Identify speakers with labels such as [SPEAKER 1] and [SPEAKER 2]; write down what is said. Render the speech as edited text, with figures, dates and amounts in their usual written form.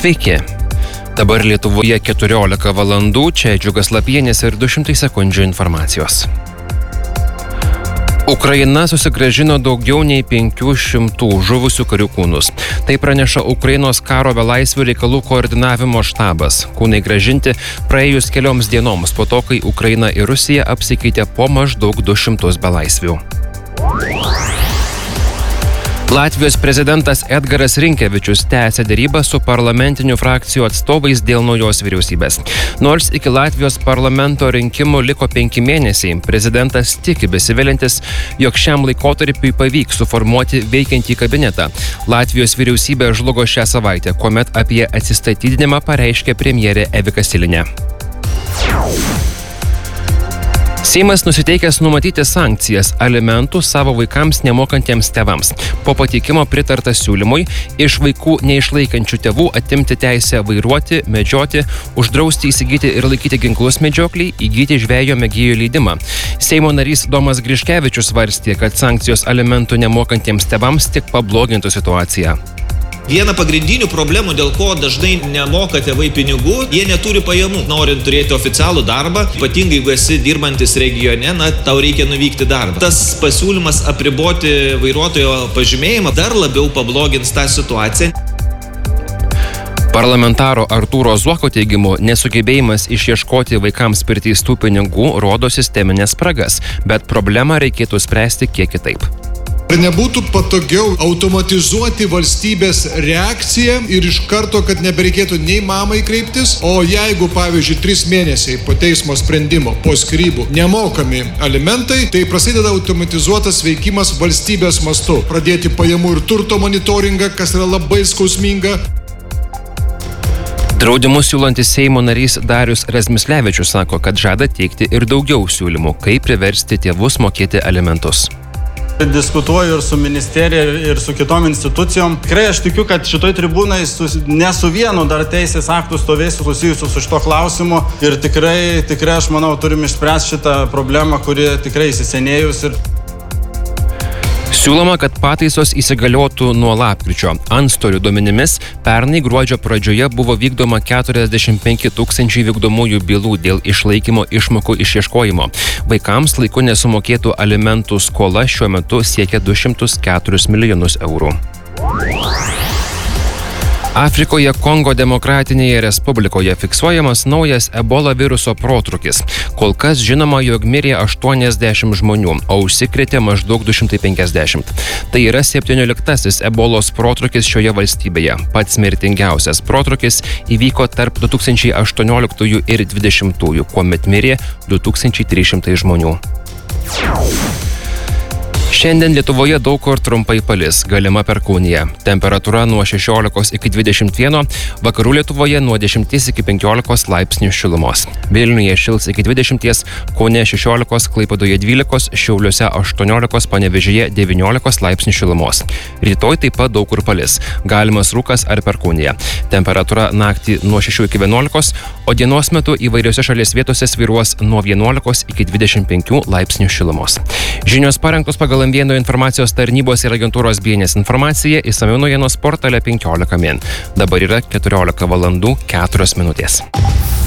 [SPEAKER 1] Sveiki. Dabar Lietuvoje 14 valandų, čia Džiugas Lapienis ir 200 sekundžių informacijos. Ukraina susigrąžino daugiau nei 500 žuvusių karių kūnus. Tai praneša Ukrainos karo belaisvių reikalų koordinavimo štabas. Kūnai grąžinti praėjus kelioms dienoms po to, kai Ukraina ir Rusija apsikeitė po maždaug 200 belaisvių. Latvijos prezidentas Edgaras Rinkevičius tęsia dėrybą su parlamentinių frakcijų atstovais dėl naujos vyriausybės. Nors iki Latvijos parlamento rinkimų liko 5 mėnesiai, prezidentas tiki besivelintis, jog šiam laikotarpiui pavyks suformuoti veikiantį kabinetą. Latvijos vyriausybė žlugo šią savaitę, kuomet apie atsistatydinimą pareiškė premjerė Evika Silinė. Seimas nusiteikęs numatyti sankcijas alimentų savo vaikams nemokantiems tėvams. Po pateikimo pritarta siūlymui iš vaikų neišlaikančių tėvų atimti teisę vairuoti, medžioti, uždrausti įsigyti ir laikyti ginklus medžiokliai, įgyti žvejo mėgėjų leidimą. Seimo narys Domas Griškevičius svarstė, kad sankcijos alimentų nemokantiems tėvams tik pablogintų situaciją.
[SPEAKER 2] Viena pagrindinių problemų, dėl ko dažnai nemoka tėvai pinigų, jie neturi pajamų. Norint turėti oficialų darbą, ypatingai jeigu esi dirbantis regione, tau reikia nuvykti darbą. Tas pasiūlymas apriboti vairuotojo pažymėjimą dar labiau pablogins tą situaciją.
[SPEAKER 1] Parlamentaro Artūro Zuoko teigimu, nesugebėjimas išieškoti vaikams priteistų pinigų rodo sisteminės spragas, bet problemą reikėtų spręsti kiek kitaip.
[SPEAKER 3] Ar nebūtų patogiau automatizuoti valstybės reakciją ir iš karto, kad nebereikėtų nei mamai kreiptis, o jeigu, pavyzdžiui, 3 mėnesiai po teismo sprendimo, po skyrybų nemokami alimentai, tai prasideda automatizuotas veikimas valstybės mastu. Pradėti pajamų ir turto monitoringą, kas yra labai skausminga.
[SPEAKER 1] Draudimus siūlantis Seimo narys Darius Razmislevičius sako, kad žada teikti ir daugiau siūlymų, kaip priversti tėvus mokėti alimentus.
[SPEAKER 4] Diskutuoju ir su ministerija, ir su kitom institucijom. Tikrai aš tikiu, kad šitoj tribūnai ne su vienu dar teisės aktų stovėsiu susijusiu su šito klausimu. Ir tikrai aš manau, turim išspręsti šitą problemą, kuri tikrai įsisenėjus.
[SPEAKER 1] Siūloma, kad pataisos įsigaliotų nuo lapkričio. Antstolių duomenimis pernai gruodžio pradžioje buvo vykdoma 45 000 vykdomųjų bylų dėl išlaikymo išmokų išieškojimo. Vaikams laiku nesumokėtų alimentų skola šiuo metu siekia 204 milijonus eurų. Afrikoje Kongo Demokratinėje Respublikoje fiksuojamas naujas Ebola viruso protrūkis. Kol kas žinoma, jog mirė 80 žmonių, o užsikrėtė maždaug 250. Tai yra 17. Ebolos protrūkis šioje valstybėje. Pats mirtingiausias protrūkis įvyko tarp 2018 ir 2020, kuomet mirė 2300 žmonių. Šiandien Lietuvoje daug kur trumpai palis, galima perkūnija. Temperatūra nuo 16 iki 21, vakarų Lietuvoje nuo 10 iki 15 laipsnių šilumos. Vilniuje šils iki 20, Kaune 16, Klaipėdoje 12, Šiauliuose 18, Panevėžyje 19 laipsnių šilumos. Rytoj taip pat daug kur palis, galimas rūkas ar perkūnija. Temperatūra naktį nuo 6 iki 11, o dienos metu įvairiose šalies vietose svyruos nuo 11 iki 25 laipsnių šilumos. Žinios parengtos pagal Vieno informacijos tarnybos ir agentūros BNS informacija, išsamiau naujienos portale 15 min. Dabar yra 14 valandų 4 minutės.